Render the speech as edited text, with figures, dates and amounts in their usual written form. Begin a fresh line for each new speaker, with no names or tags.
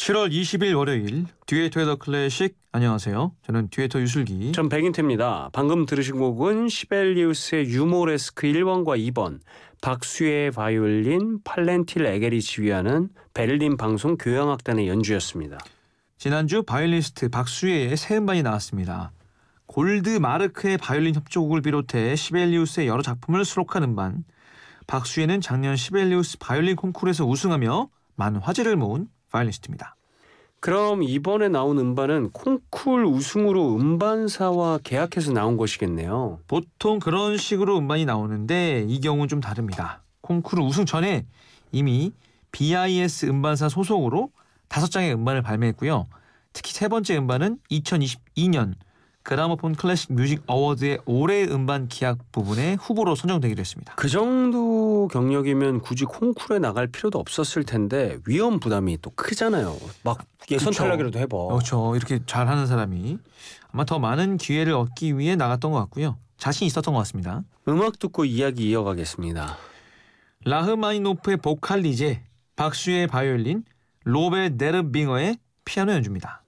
7월 20일 월요일 듀에이터의 더 클래식. 안녕하세요. 저는 듀에이터 유슬기.
전 백인태입니다. 방금 들으신 곡은 시벨리우스의 유모레스크 1번과 2번, 박수의 바이올린, 팔렌틸 에겔이 지휘하는 베를린 방송 교향악단의 연주였습니다.
지난주 바이올리니스트 박수혜의 새 음반이 나왔습니다. 골드 마르크의 바이올린 협주곡을 비롯해 시벨리우스의 여러 작품을 수록한 음반. 박수혜는 작년 시벨리우스 바이올린 콩쿠르에서 우승하며 많은 화제를 모은 바이올리니스트입니다.
그럼 이번에 나온 음반은 콩쿨 우승으로 음반사와 계약해서 나온 것이겠네요.
보통 그런 식으로 음반이 나오는데 이 경우는 좀 다릅니다. 콩쿠르 우승 전에 이미 BIS 음반사 소속으로 5장의 음반을 발매했고요. 특히 세 번째 음반은 2022년 그라모폰 클래식 뮤직 어워드의 올해의 음반 기약 부분에 후보로 선정되기도 했습니다.
그 정도 경력이면 굳이 콩쿨에 나갈 필요도 없었을 텐데 위험 부담이 또 크잖아요. 막 예선
그쵸.
탈락이라도 해봐.
그렇죠. 이렇게 잘하는 사람이 아마 더 많은 기회를 얻기 위해 나갔던 것 같고요. 자신 있었던 것 같습니다.
음악 듣고 이야기 이어가겠습니다.
라흐마니노프의 보컬 리제, 박수의 바이올린, 로베 네르빙어의 피아노 연주입니다.